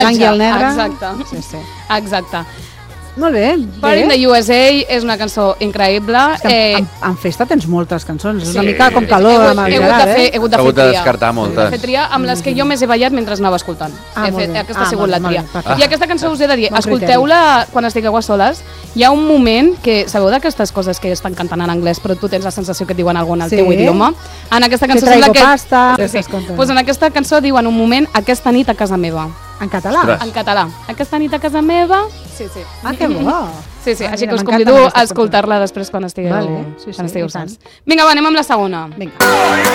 blanc i el negre. Exacte. Sí. Exacte. Molt bé. Party in the USA és una cançó increïble. En festa tens moltes cançons, és una mica com calor amb el He hagut de fer tria. Descartar moltes. He fet tria amb les que jo més he ballat mentre anava escoltant. Aquesta ha sigut la tria. I aquesta cançó us he de dir, escolteu-la quan estigueu a soles. Hi ha un moment que, sabeu d'aquestes coses que estan cantant en anglès però tu tens la sensació que et diuen alguna al teu idioma? En aquesta cançó sembla que... Pues en aquesta cançó diuen un moment, aquesta nit a casa meva. En català? En català. Aquesta nit a casa meva... Sí. Ah, que bo! Sí, així que us convido a escoltar-la després quan estigueu sols. Vinga, va, anem amb la segona. Vinga.